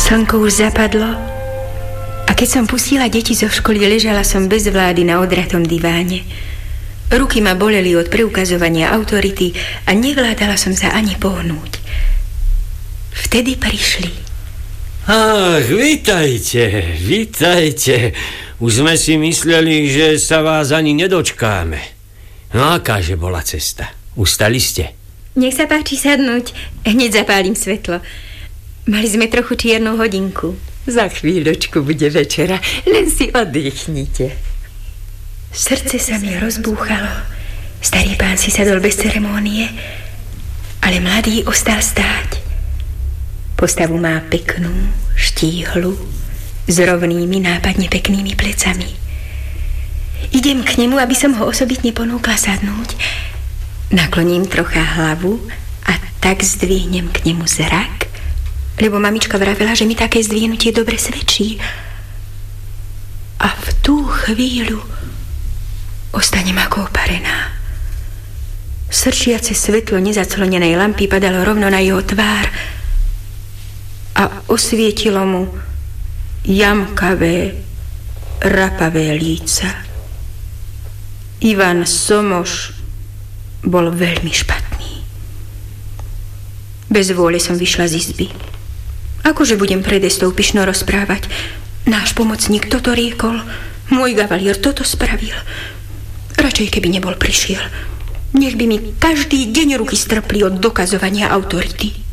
Slnko už zapadlo a keď som pustila deti zo školy, ležala som bez vlády na odratom diváne. Ruky ma boleli od preukazovania autority a nevládala som sa ani pohnúť. Vtedy prišli. Ach, vítajte. Už sme si mysleli, že sa vás ani nedočkáme. No akáže bola cesta? Ustali ste? Nech sa páči sadnúť. Hneď zapálim svetlo. Mali sme trochu čiernu hodinku. Za chvíľočku bude večera. Len si oddychnite. Srdce sa mi rozbúchalo. Starý pán si sadol bez ceremónie, ale mladý ostal stáť. Postavu má peknú, štíhlu, s rovnými, nápadne peknými plecami. Idem k nemu, aby som ho osobitne ponúkla sadnúť. Nakloním trocha hlavu a tak zdvihnem k nemu zrak, lebo mamička vravela, že mi také zdvihnutie dobre svedčí. A v tú chvíľu ostanem ako oparená. Srčiace svetlo nezaclonenej lampy padalo rovno na jeho tvár a osvietilo mu jamkavé, rapavé líca. Ivan Somoš bol veľmi špatný. Bez vôle som vyšla z izby. Akože budem pred Estou pyšno rozprávať? Náš pomocník toto riekol, môj gavalier toto spravil. Radšej, keby nebol prišiel. Nech by mi každý deň ruky strpli od dokazovania autority.